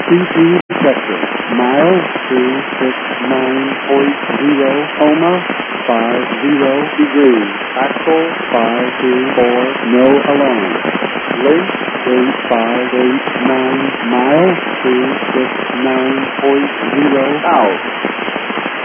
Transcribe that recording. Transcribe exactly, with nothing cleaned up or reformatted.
two two sector, mile two six nine point zero, coma, five zero degrees, axle five two four, no alarm, length eight five eight nine, mile two six nine point zero, out.